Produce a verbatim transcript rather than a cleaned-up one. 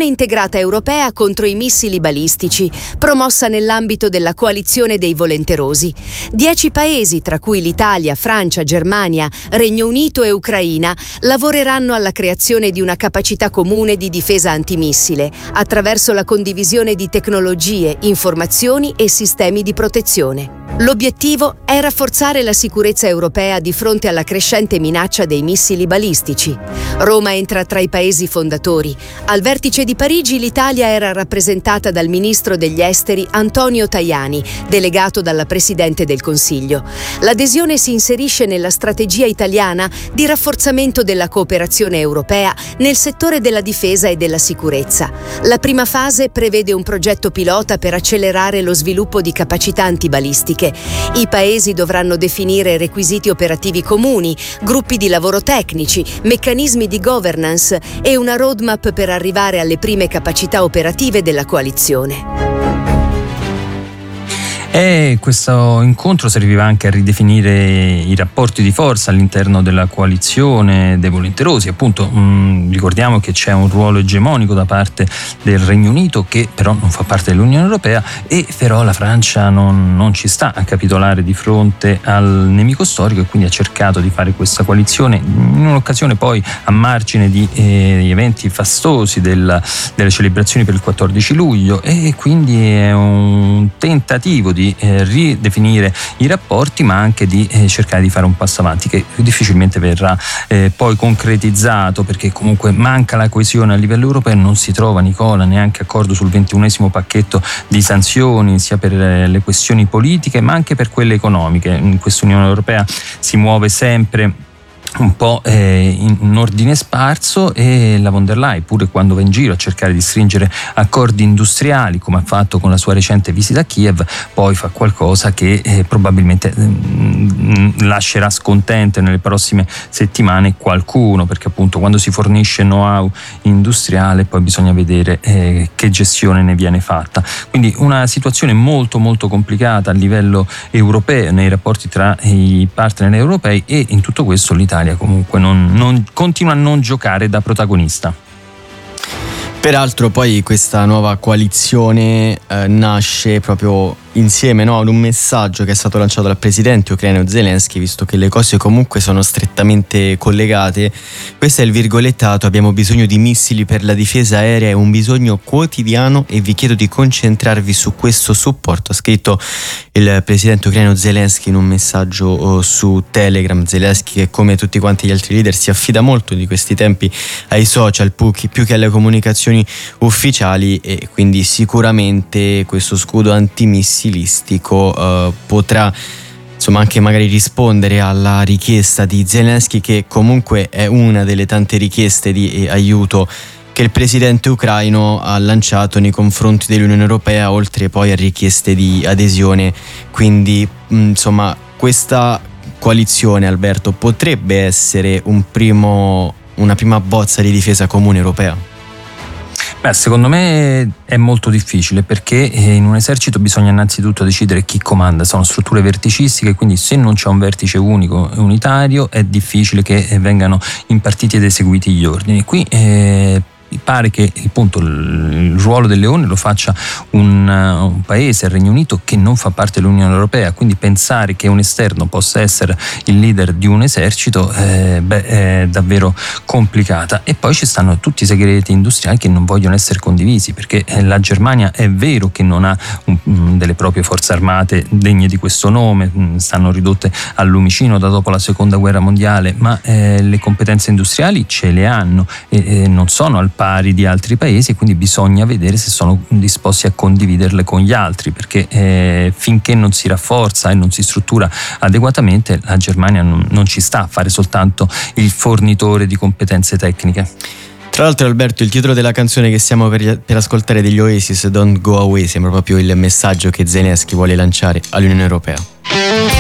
Azione integrata europea contro i missili balistici, promossa nell'ambito della coalizione dei volenterosi. Dieci paesi, tra cui l'Italia, Francia, Germania, Regno Unito e Ucraina, lavoreranno alla creazione di una capacità comune di difesa antimissile attraverso la condivisione di tecnologie, informazioni e sistemi di protezione. L'obiettivo è rafforzare la sicurezza europea di fronte alla crescente minaccia dei missili balistici. Roma entra tra i paesi fondatori. Al vertice di Parigi l'Italia era rappresentata dal ministro degli esteri Antonio Tajani, delegato dalla Presidente del Consiglio. L'adesione si inserisce nella strategia italiana di rafforzamento della cooperazione europea nel settore della difesa e della sicurezza. La prima fase prevede un progetto pilota per accelerare lo sviluppo di capacità antibalistiche. I paesi dovranno definire requisiti operativi comuni, gruppi di lavoro tecnici, meccanismi di governance e una roadmap per arrivare alle prime capacità operative della coalizione. E questo incontro serviva anche a ridefinire i rapporti di forza all'interno della coalizione dei volenterosi. Appunto, mh, ricordiamo che c'è un ruolo egemonico da parte del Regno Unito, che però non fa parte dell'Unione Europea, e però la Francia non, non ci sta a capitolare di fronte al nemico storico, e quindi ha cercato di fare questa coalizione in un'occasione poi a margine di eh, eventi fastosi della, delle celebrazioni per il quattordici luglio, e quindi è un tentativo di di eh, ridefinire i rapporti, ma anche di eh, cercare di fare un passo avanti che difficilmente verrà eh, poi concretizzato, perché comunque manca la coesione a livello europeo. Non si trova, Nicola, neanche accordo sul ventunesimo pacchetto di sanzioni, sia per eh, le questioni politiche ma anche per quelle economiche. In questa Unione Europea si muove sempre un po' eh, in ordine sparso, e la von der Leyen, pure quando va in giro a cercare di stringere accordi industriali, come ha fatto con la sua recente visita a Kiev, poi fa qualcosa che eh, probabilmente mh, lascerà scontento nelle prossime settimane qualcuno, perché appunto quando si fornisce know-how industriale poi bisogna vedere eh, che gestione ne viene fatta. Quindi una situazione molto molto complicata a livello europeo nei rapporti tra i partner europei, e in tutto questo l'Italia comunque non, non continua a non giocare da protagonista. Peraltro poi questa nuova coalizione eh, nasce proprio insieme, no, ad un messaggio che è stato lanciato dal presidente ucraino Zelensky, visto che le cose comunque sono strettamente collegate. Questo è il virgolettato: abbiamo bisogno di missili per la difesa aerea, è un bisogno quotidiano e vi chiedo di concentrarvi su questo supporto, ha scritto il presidente ucraino Zelensky in un messaggio oh, su Telegram. Zelensky, che come tutti quanti gli altri leader si affida molto di questi tempi ai social più che, più che alle comunicazioni ufficiali, e quindi sicuramente questo scudo antimissili Uh, potrà insomma anche magari rispondere alla richiesta di Zelensky, che comunque è una delle tante richieste di eh, aiuto che il presidente ucraino ha lanciato nei confronti dell'Unione Europea, oltre poi a richieste di adesione. Quindi mh, insomma questa coalizione, Alberto, potrebbe essere un primo, una prima bozza di difesa comune europea? Beh, secondo me è molto difficile, perché in un esercito bisogna innanzitutto decidere chi comanda. Sono strutture verticistiche, quindi se non c'è un vertice unico e unitario è difficile che vengano impartiti ed eseguiti gli ordini. Qui eh, pare che appunto il ruolo del leone lo faccia un, un paese, il Regno Unito, che non fa parte dell'Unione Europea, quindi pensare che un esterno possa essere il leader di un esercito eh, beh, è davvero complicata. E poi ci stanno tutti i segreti industriali che non vogliono essere condivisi, perché la Germania è vero che non ha un, un, delle proprie forze armate degne di questo nome, stanno ridotte al lumicino da dopo la seconda guerra mondiale, ma eh, le competenze industriali ce le hanno e, e non sono al pari di altri paesi, e quindi bisogna vedere se sono disposti a condividerle con gli altri, perché eh, finché non si rafforza e non si struttura adeguatamente, la Germania non, non ci sta a fare soltanto il fornitore di competenze tecniche. Tra l'altro, Alberto, il titolo della canzone che stiamo per, per ascoltare degli Oasis, Don't Go Away, sembra proprio il messaggio che Zelensky vuole lanciare all'Unione Europea.